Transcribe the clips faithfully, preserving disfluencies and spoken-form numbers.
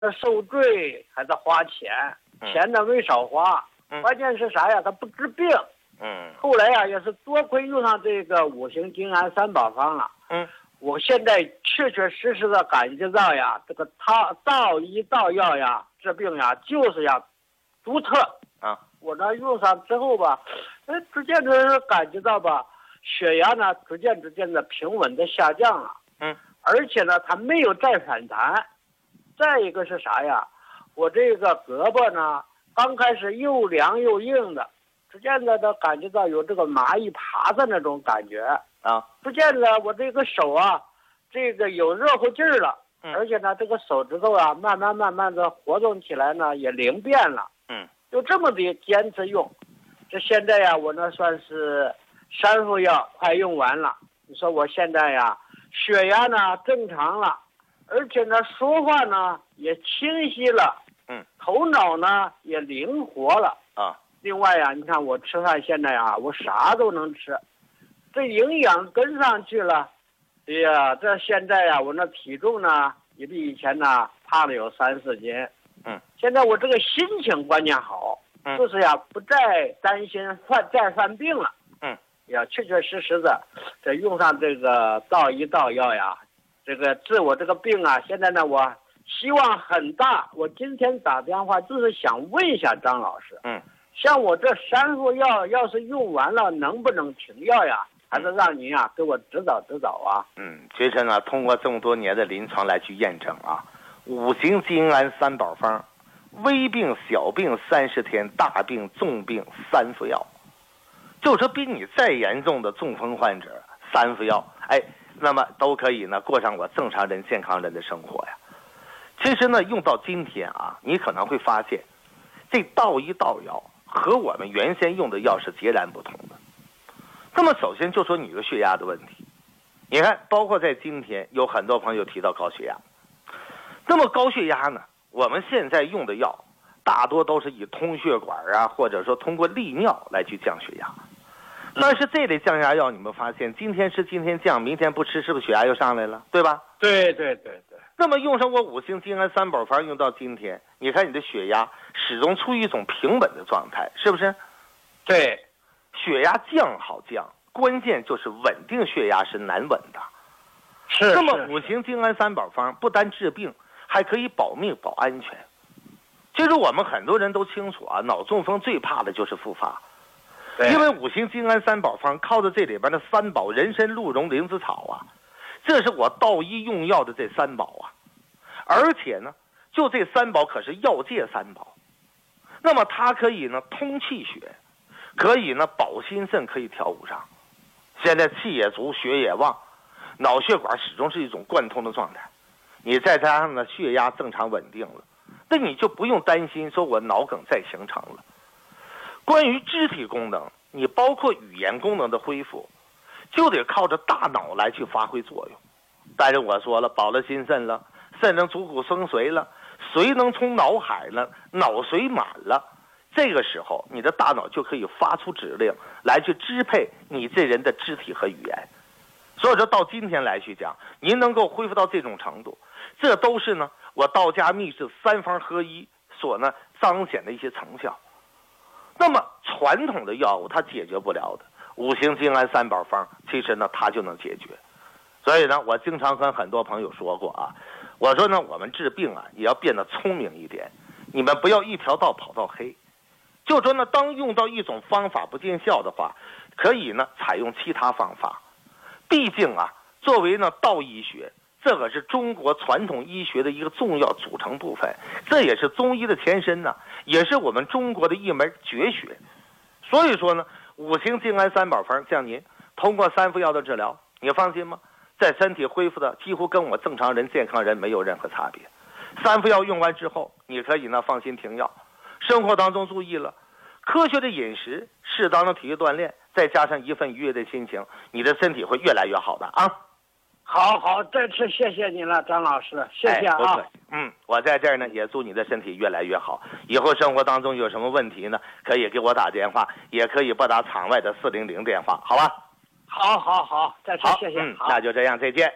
受罪还得花钱，钱呢没少花。 嗯、 关键是啥呀？他不治病。 嗯。 后来呀，也是多亏用上这个五行金安三宝方了。 嗯。 我现在确确实实的感觉到呀，这个他道医道药呀，治病呀，就是呀，独特啊。我这用上之后吧，哎，逐渐的感觉到吧，血压呢逐渐逐渐的平稳的下降了。 嗯。 而且呢，它没有再反弹。再一个是啥呀？我这个胳膊呢，刚开始又凉又硬的，逐渐的都感觉到有这个蚂蚁爬的那种感觉啊。 逐渐的我这个手啊，这个有热乎劲儿了。 嗯。 而且呢，这个手指头啊，慢慢慢慢的活动起来呢，也灵便了。 嗯。 就这么的坚持用，这现在呀，我呢算是三副药快用完了。你说我现在呀，血压呢正常了，而且呢说话呢也清晰了。 嗯。头脑呢也灵活了啊。 另外呀，你看我吃饭现在啊，我啥都能吃，这营养跟上去了。哎呀，这现在呀，我那体重呢也比以前呢胖了有三四斤。 嗯。 现在我这个心情关键好。 嗯。 就是呀，不再担心犯再犯病了。 嗯。 呀，确确实实的，这用上这个道医道药呀，这个治我这个病啊，现在呢，我希望很大。我今天打电话就是想问一下张老师。 嗯。 像我这三副药，要是用完了，能不能停药呀？还是让您啊给我指导指导啊？ 嗯，其实呢，通过这么多年的临床来去验证啊，五行金安三宝方。微病小病三十天，大病重病三副药，就说比你再严重的中风患者三副药，哎，那么都可以呢过上我正常人健康人的生活呀。其实呢，用到今天啊，你可能会发现，这道医道药和我们原先用的药是截然不同的。那么首先就说你的血压的问题，你看，包括在今天有很多朋友提到高血压，那么高血压呢？我们现在用的药大多都是以通血管啊，或者说通过利尿来去降血压。但是这类降压药，你们发现今天吃今天降，明天不吃，是不是血压又上来了？对吧？ 对对对对。 那么用上我五行金安三宝方用到今天，你看你的血压始终处于一种平稳的状态，是不是？ 对， 血压降好降，关键就是稳定血压是难稳的。 是。 那么五行金安三宝方不单治病，还可以保命保安全。其实我们很多人都清楚啊，脑中风最怕的就是复发，因为五行金安三宝方靠着这里边的三宝人参鹿茸灵芝草啊，这是我道医用药的这三宝啊，而且呢，就这三宝可是药界三宝。那么它可以呢通气血，可以呢保心肾，可以调五脏。现在气也足，血也旺，脑血管始终是一种贯通的状态。你再加上呢血压正常稳定了，那你就不用担心说我脑梗再形成了。关于肢体功能，你包括语言功能的恢复，就得靠着大脑来去发挥作用。但是我说了，保了心肾了，肾能主骨生髓了，髓能从脑海了，脑髓满了，这个时候你的大脑就可以发出指令来去支配你这人的肢体和语言。所以说到今天来去讲，您能够恢复到这种程度，这都是呢我道家秘制三方合一所呢彰显的一些成效。那么传统的药物它解决不了的，五行金安三宝方其实呢它就能解决。所以呢我经常跟很多朋友说过啊，我说呢我们治病啊也要变得聪明一点，你们不要一条道跑到黑。就说呢当用到一种方法不见效的话，可以呢采用其他方法。毕竟啊作为呢道医学，这可是中国传统医学的一个重要组成部分，这也是中医的前身呢，也是我们中国的一门绝学。所以说呢，五行金安三宝方像您通过三副药的治疗，你放心吗？在身体恢复的几乎跟我正常人健康人没有任何差别。三副药用完之后，你可以呢放心停药，生活当中注意了科学的饮食，适当的体育锻炼，再加上一份愉悦的心情，你的身体会越来越好的啊。 好好，再次谢谢您了，张老师，谢谢啊。 哎、嗯，我在这儿呢，也祝你的身体越来越好。以后生活当中有什么问题呢，可以给我打电话，也可以拨打场外的四零零电话，好吧？ 好好好，再次谢谢。 嗯，那就这样，再见。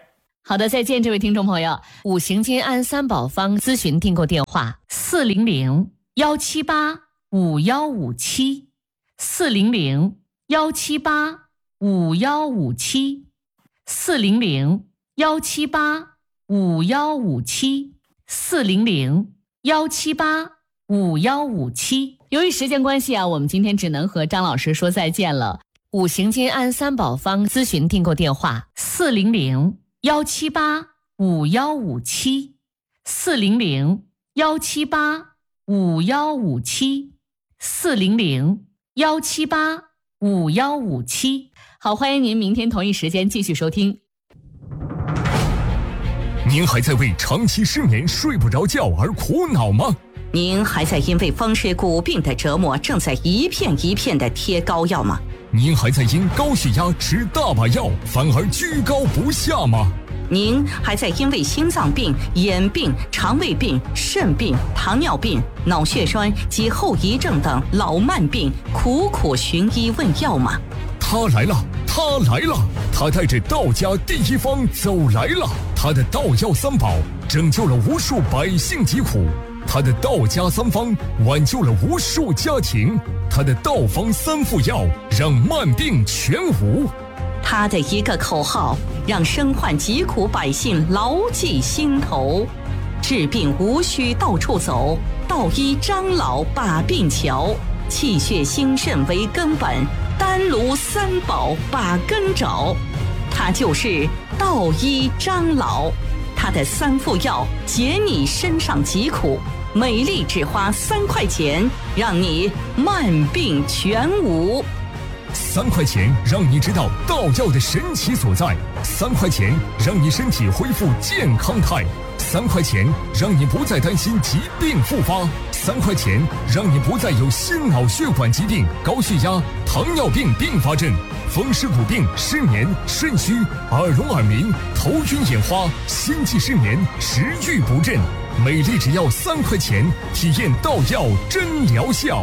好的，再见，这位听众朋友。五行金安三宝方咨询订购电话：四零零幺七八五幺五七，四零零幺七八五幺五七，四零零幺七八五幺五七，四零零幺七八五幺五七。由于时间关系啊，我们今天只能和张老师说再见了。五行金安三宝方咨询订购电话：四零零幺七八五幺五七，四零零幺七八五幺五七，四零零幺七八五幺五七。好，欢迎您明天同一时间继续收听。 您还在为长期失眠睡不着觉而苦恼吗？ 您还在因为风湿骨病的折磨正在一片一片的贴膏药吗？ 您还在因高血压吃大把药反而居高不下吗？ 您还在因为心脏病、眼病、肠胃病、肾病、糖尿病、脑血栓及后遗症等老慢病苦苦寻医问药吗？ 他来了，他来了，他带着道家第一方走来了。他的道药三宝拯救了无数百姓疾苦，他的道家三方挽救了无数家庭，他的道方三副药让慢病全无。 他的一个口号让身患疾苦百姓牢记心头：治病无需到处走，道医张老把病瞧。气血心肾为根本，丹炉三宝把根找。他就是道医张老，他的三副药解你身上疾苦，每粒只花三块钱，让你慢病全无。 三块钱让你知道道药的神奇所在，三块钱让你身体恢复健康态，三块钱让你不再担心疾病复发，三块钱让你不再有心脑血管疾病、高血压、糖尿病并发症、风湿骨病、失眠、肾虚、耳聋耳鸣、头晕眼花、心悸失眠、食欲不振，每粒只要三块钱，体验道药真疗效。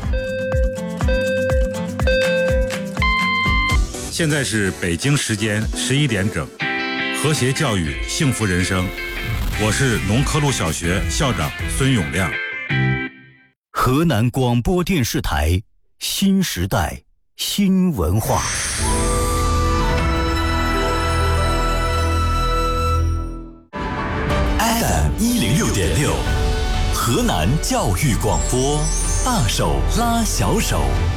现在是北京时间十一点整，和谐教育，幸福人生。我是农科路小学校长孙永亮。 河南广播电视台新时代新文化。 F M 一零六点六，河南教育广播，大手拉小手。